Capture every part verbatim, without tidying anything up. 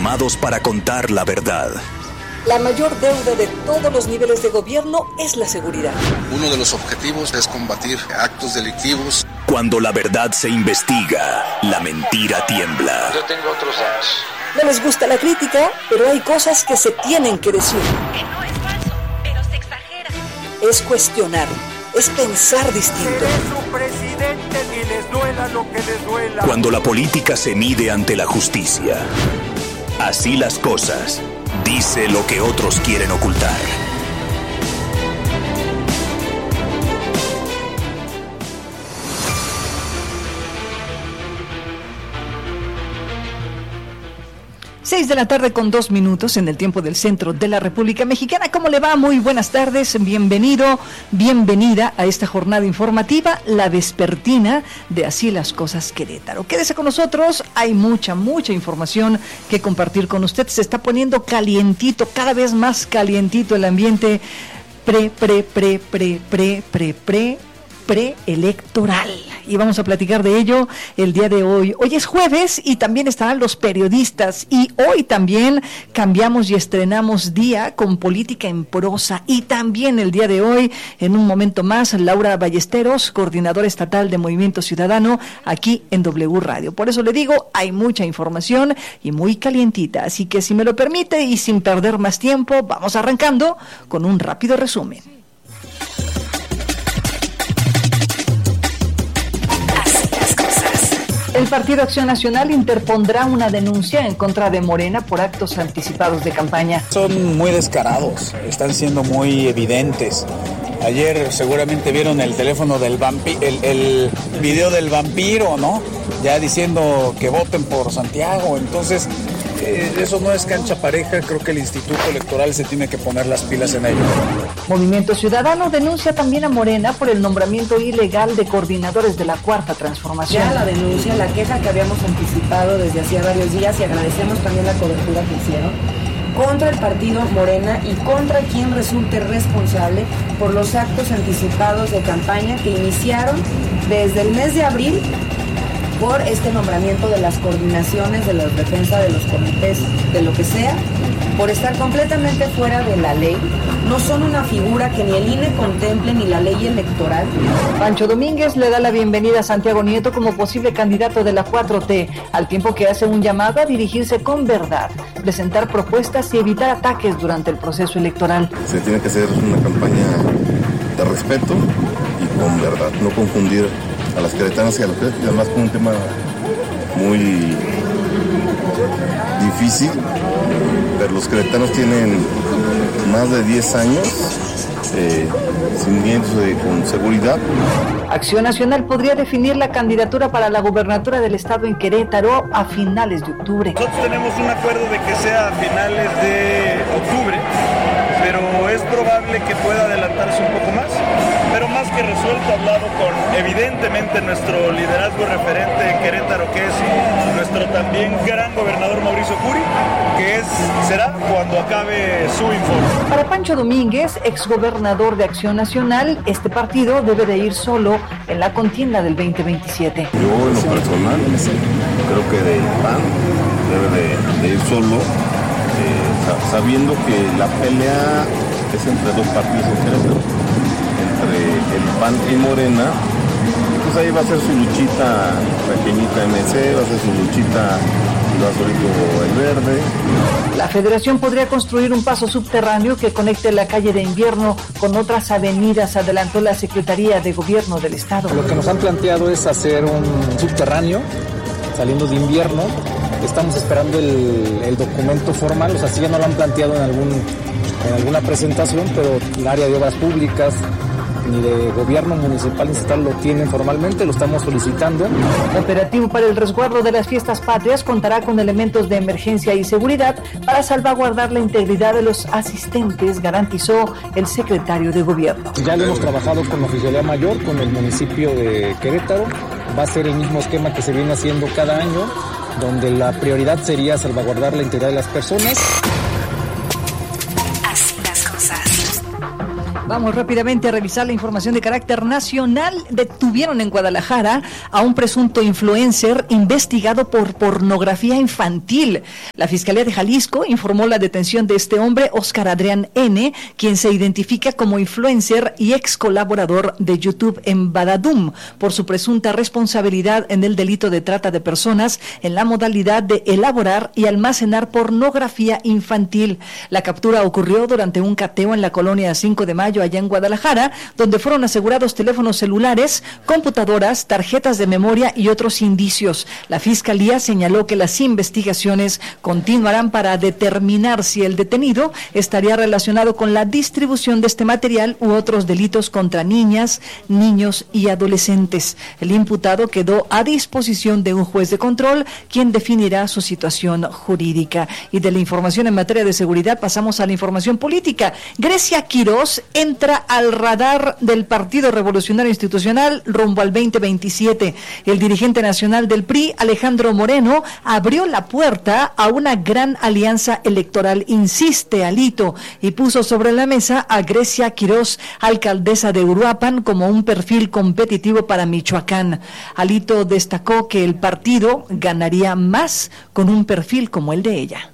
armados para contar la verdad. La mayor deuda de todos los niveles de gobierno es la seguridad. Uno de los objetivos es combatir actos delictivos. Cuando la verdad se investiga, la mentira tiembla. Yo tengo otros datos. No les gusta la crítica, pero hay cosas que se tienen que decir. Que no es falso, pero se exagera. Es cuestionar, es pensar distinto. Seré su presidente y les duela lo que les duela. Cuando la política se mide ante la justicia. Así las cosas. Dice lo que otros quieren ocultar. Seis de la tarde con dos minutos en el tiempo del centro de la República Mexicana. ¿Cómo le va? Muy buenas tardes. Bienvenido, bienvenida a esta jornada informativa, la vespertina de Así las Cosas Querétaro. Quédese con nosotros. Hay mucha, mucha información que compartir con usted. Se está poniendo calientito, cada vez más calientito el ambiente pre, pre, pre, pre, pre, pre, pre. preelectoral, y vamos a platicar de ello el día de hoy. Hoy es jueves y también estarán los periodistas, y hoy también cambiamos y estrenamos día con Política en Prosa, y también el día de hoy, en un momento más, Laura Ballesteros, coordinadora estatal de Movimiento Ciudadano, aquí en W Radio. Por eso le digo, hay mucha información y muy calientita, así que si me lo permite y sin perder más tiempo, vamos arrancando con un rápido resumen. El Partido Acción Nacional interpondrá una denuncia en contra de Morena por actos anticipados de campaña. Son muy descarados, están siendo muy evidentes. Ayer seguramente vieron el teléfono del vampiro, el, el video del vampiro, ¿no? Ya diciendo que voten por Santiago. Entonces, eh, eso no es cancha pareja. Creo que el Instituto Electoral se tiene que poner las pilas en ello. Movimiento Ciudadano denuncia también a Morena por el nombramiento ilegal de coordinadores de la Cuarta Transformación. Ya la denuncia, la queja que habíamos anticipado desde hacía varios días, y agradecemos también la cobertura que hicieron, contra el partido Morena y contra quien resulte responsable por los actos anticipados de campaña que iniciaron desde el mes de abril por este nombramiento de las coordinaciones de la defensa de los comités, de lo que sea, por estar completamente fuera de la ley. No son una figura que ni el I N E contemple ni la ley electoral. Pancho Domínguez le da la bienvenida a Santiago Nieto como posible candidato de la cuatro T, al tiempo que hace un llamado a dirigirse con verdad, presentar propuestas y evitar ataques durante el proceso electoral. Se tiene que hacer una campaña de respeto y con verdad, no confundir a las queretanas y a los queretanos, y además con un tema muy difícil, pero los queretanos tienen más de diez años eh, sintiéndose con seguridad. Acción Nacional podría definir la candidatura para la gubernatura del estado en Querétaro a finales de octubre. Nosotros tenemos un acuerdo de que sea a finales de octubre, pero es probable que pueda adelantarse un poco más. Pero más que resuelto, hablado con evidentemente nuestro liderazgo referente en Querétaro, que es nuestro también gran gobernador Mauricio Curi, que es será cuando acabe su informe. Para Pancho Domínguez, exgobernador de Acción Nacional, este partido debe de ir solo en la contienda del veinte veintisiete. Yo en lo personal creo que del P A N debe de, de ir solo, eh, sabiendo que la pelea es entre dos partidos en Querétaro, entre el P A N y Morena. Pues ahí va a ser su luchita pequeñita M C, va a ser su luchita y va a solito el Verde. La Federación podría construir un paso subterráneo que conecte la calle de Invierno con otras avenidas, adelantó la Secretaría de Gobierno del Estado. Lo que nos han planteado es hacer un subterráneo saliendo de Invierno. Estamos esperando el, el documento formal, o sea, sí ya no lo han planteado en, algún, en alguna presentación, pero el área de obras públicas ni de gobierno municipal ni estatal lo tienen formalmente, lo estamos solicitando. Operativo para el resguardo de las fiestas patrias contará con elementos de emergencia y seguridad para salvaguardar la integridad de los asistentes, garantizó el secretario de Gobierno. Ya lo hemos trabajado con la Oficialía Mayor, con el municipio de Querétaro, va a ser el mismo esquema que se viene haciendo cada año, donde la prioridad sería salvaguardar la integridad de las personas. Así las cosas. Vamos rápidamente a revisar la información de carácter nacional. Detuvieron en Guadalajara a un presunto influencer investigado por pornografía infantil. La Fiscalía de Jalisco informó la detención de este hombre, Óscar Adrián N., quien se identifica como influencer y ex colaborador de YouTube en Badadum, por su presunta responsabilidad en el delito de trata de personas en la modalidad de elaborar y almacenar pornografía infantil. La captura ocurrió durante un cateo en la colonia cinco de mayo, allá en Guadalajara, donde fueron asegurados teléfonos celulares, computadoras, tarjetas de memoria y otros indicios. La Fiscalía señaló que las investigaciones continuarán para determinar si el detenido estaría relacionado con la distribución de este material u otros delitos contra niñas, niños y adolescentes. El imputado quedó a disposición de un juez de control, quien definirá su situación jurídica. Y de la información en materia de seguridad pasamos a la información política. Grecia Quirós entra al radar del Partido Revolucionario Institucional rumbo al veinte veintisiete. El dirigente nacional del P R I, Alejandro Moreno, abrió la puerta a una gran alianza electoral, insiste Alito, y puso sobre la mesa a Grecia Quirós, alcaldesa de Uruapan, como un perfil competitivo para Michoacán. Alito destacó que el partido ganaría más con un perfil como el de ella.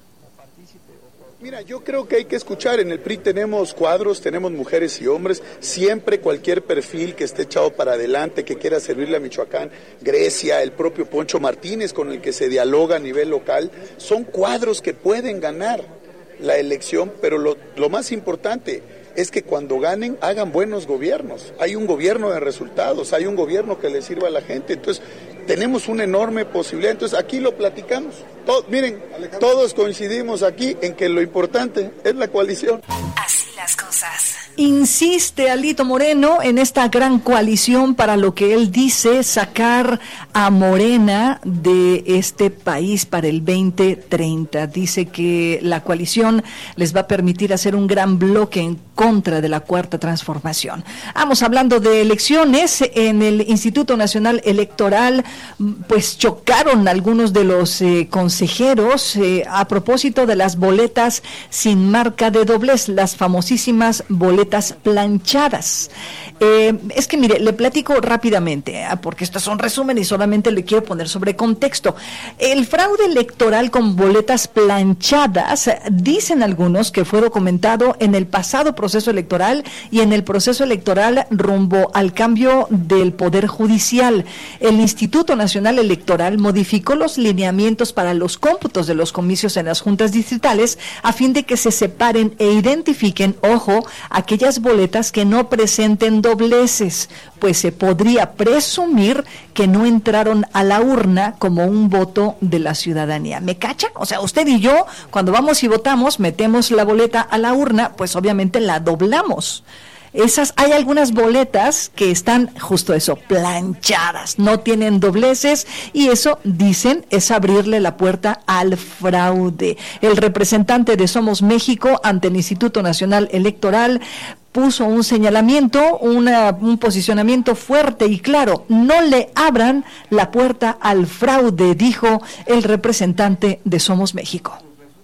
Mira, yo creo que hay que escuchar, en el P R I tenemos cuadros, tenemos mujeres y hombres, siempre cualquier perfil que esté echado para adelante, que quiera servirle a Michoacán, Grecia, el propio Poncho Martínez con el que se dialoga a nivel local, son cuadros que pueden ganar la elección, pero lo, lo más importante es que cuando ganen hagan buenos gobiernos, hay un gobierno de resultados, hay un gobierno que le sirva a la gente, entonces tenemos una enorme posibilidad, entonces aquí lo platicamos, Todo, miren, todos coincidimos aquí en que lo importante es la coalición. Así las cosas. Insiste Alito Moreno en esta gran coalición para lo que él dice sacar a Morena de este país para el veinte treinta. Dice que la coalición les va a permitir hacer un gran bloque en contra de la Cuarta Transformación. Vamos hablando de elecciones. En el Instituto Nacional Electoral, pues chocaron algunos de los eh, consejeros eh, a propósito de las boletas sin marca de doblez, las famosísimas boletas planchadas. Eh, es que mire, le platico rápidamente, ¿eh? porque esto es un resumen y solamente le quiero poner sobre contexto. El fraude electoral con boletas planchadas, dicen algunos que fue documentado en el pasado proceso electoral y en el proceso electoral rumbo al cambio del Poder Judicial. El Instituto Nacional Electoral modificó los lineamientos para los cómputos de los comicios en las juntas distritales a fin de que se separen e identifiquen, ojo, aquellas boletas que no presenten dobleces, pues se podría presumir que no entraron a la urna como un voto de la ciudadanía. ¿Me cachan? O sea, usted y yo, cuando vamos y votamos, metemos la boleta a la urna, pues obviamente la doblamos. Esas, hay algunas boletas que están justo eso, planchadas, no tienen dobleces y eso, dicen, es abrirle la puerta al fraude. El representante de Somos México ante el Instituto Nacional Electoral puso un señalamiento, una, un posicionamiento fuerte y claro: no le abran la puerta al fraude, dijo el representante de Somos México.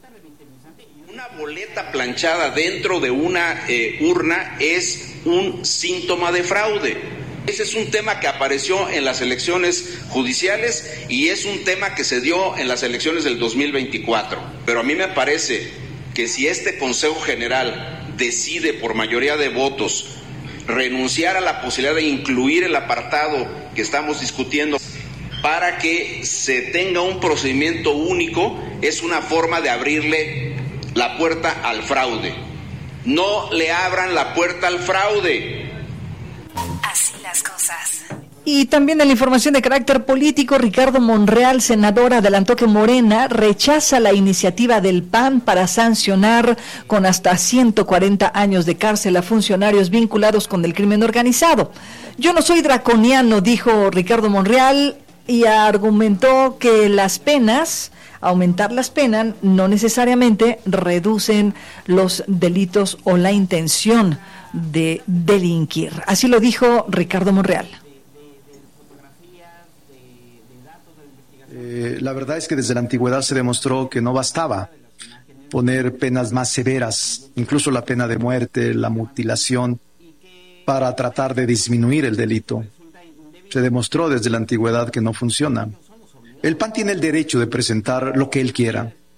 Boleta planchada dentro de una eh, urna es un síntoma de fraude. Ese es un tema que apareció en las elecciones judiciales y es un tema que se dio en las elecciones del dos mil veinticuatro. Pero a mí me parece que si este Consejo General decide por mayoría de votos renunciar a la posibilidad de incluir el apartado que estamos discutiendo para que se tenga un procedimiento único, es una forma de abrirle la puerta al fraude. No le abran la puerta al fraude. Así las cosas. Y también en la información de carácter político, Ricardo Monreal, senador, adelantó que Morena rechaza la iniciativa del P A N para sancionar con hasta ciento cuarenta años de cárcel a funcionarios vinculados con el crimen organizado. Yo no soy draconiano, dijo Ricardo Monreal, y argumentó que las penas, aumentar las penas, no necesariamente reducen los delitos o la intención de delinquir. Así lo dijo Ricardo Monreal. Eh, la verdad es que desde la antigüedad se demostró que no bastaba poner penas más severas, incluso la pena de muerte, la mutilación, para tratar de disminuir el delito. Se demostró desde la antigüedad que no funciona. El P A N tiene el derecho de presentar lo que él quiera.